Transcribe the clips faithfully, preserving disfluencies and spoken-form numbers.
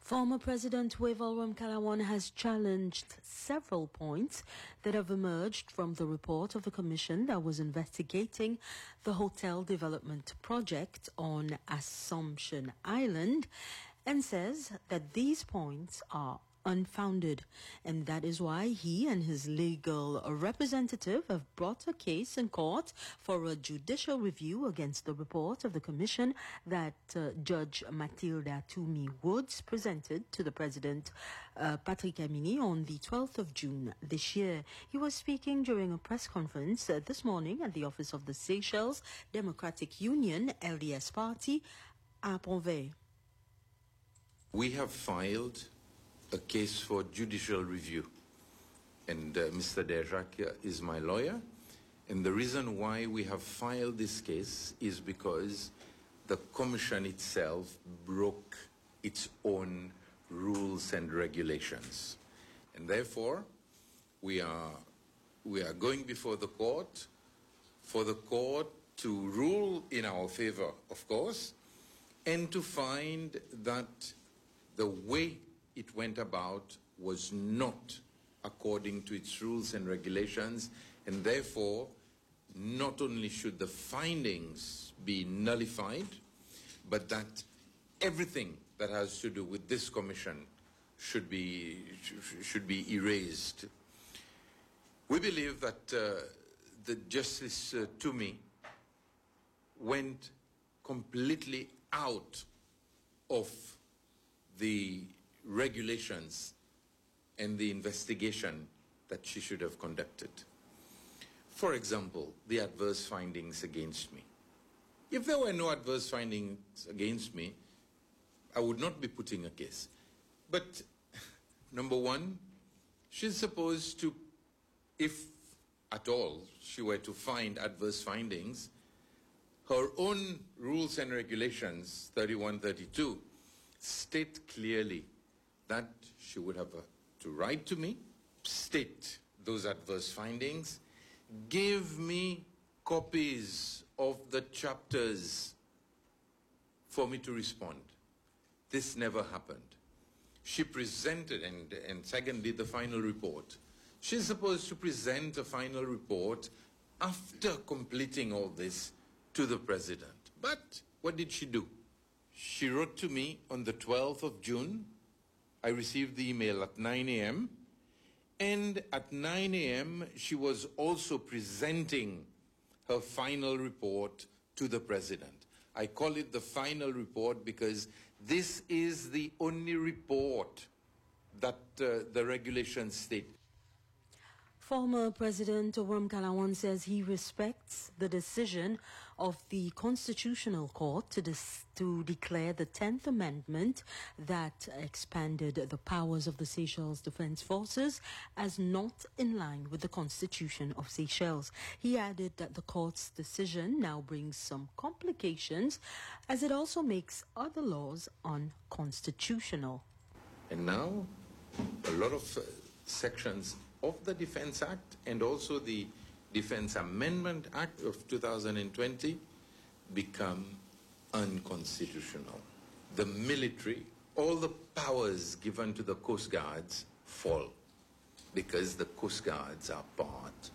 Former President Wavell Ramkalawan has challenged several points that have emerged from the report of the commission that was investigating the hotel development project on Assumption Island, and says that these points are unfounded, and that is why he and his legal representative have brought a case in court for a judicial review against the report of the commission that uh, Judge Matilda Toomey Woods presented to the President uh, Patrick Amini on the twelfth of June this year. He was speaking during a press conference uh, this morning at the office of the Seychelles Democratic Union L D S Party à Pont-Veil. We have filed a case for judicial review, and uh, Mister Derjac is my lawyer, and the reason why we have filed this case is because the commission itself broke its own rules and regulations, and therefore we are we are going before the court for the court to rule in our favor, of course, and to find that the way it went about was not according to its rules and regulations, and therefore not only should the findings be nullified, but that everything that has to do with this commission should be should be erased. We believe that uh, the Justice uh, Toomey went completely out of the regulations and the investigation that she should have conducted. For example, the adverse findings against me. If there were no adverse findings against me, I would not be putting a case. But number one, she's supposed to, if at all she were to find adverse findings, her own rules and regulations, thirty-one, thirty-two, state clearly that she would have a, to write to me, state those adverse findings, give me copies of the chapters for me to respond. This never happened. She presented, and, and secondly, the final report. She's supposed to present a final report after completing all this to the president. But what did she do? She wrote to me on the twelfth of June. I received the email at nine a.m. and at nine a.m. she was also presenting her final report to the president. I call it the final report because this is the only report that uh, the regulations state. Former President Ramkalawan says he respects the decision of the Constitutional Court to, dis- to declare the tenth Amendment that expanded the powers of the Seychelles Defense Forces as not in line with the Constitution of Seychelles. He added that the court's decision now brings some complications as it also makes other laws unconstitutional. And now a lot of uh, sections of the Defense Act and also the Defense Amendment Act of two thousand twenty become unconstitutional. The military, all the powers given to the Coast Guards fall because the Coast Guards are part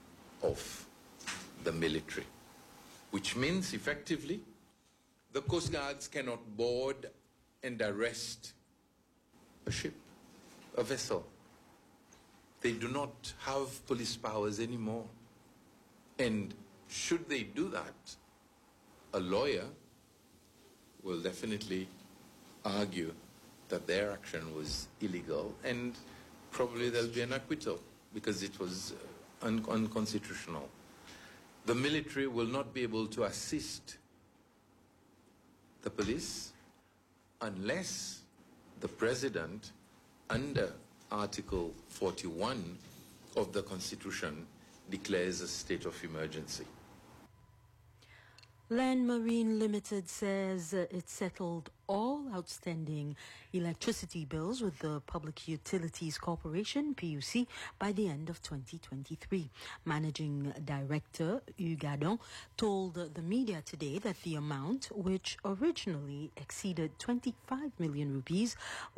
of the military, which means effectively the Coast Guards cannot board and arrest a ship, a vessel. They do not have police powers anymore. And should they do that, a lawyer will definitely argue that their action was illegal, and probably there'll be an acquittal because it was un- unconstitutional. The military will not be able to assist the police unless the president, under Article forty-one of the Constitution, declares a state of emergency. Land Marine Limited says uh, it settled all outstanding electricity bills with the Public Utilities Corporation, P U C, by the end of twenty twenty-three. Managing Director Hugues Adam told the media today that the amount, which originally exceeded twenty-five million rupees,